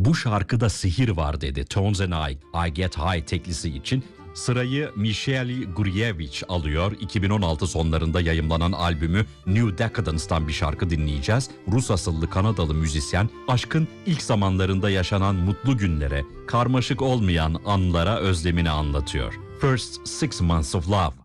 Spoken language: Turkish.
Bu şarkıda sihir var dedi. Tones and I Get High teklisi için. Sırayı Michelle Gurevich alıyor. 2016 sonlarında yayımlanan albümü New Decadence'dan bir şarkı dinleyeceğiz. Rus asıllı Kanadalı müzisyen aşkın ilk zamanlarında yaşanan mutlu günlere, karmaşık olmayan anlara özlemini anlatıyor. First Six Months of Love.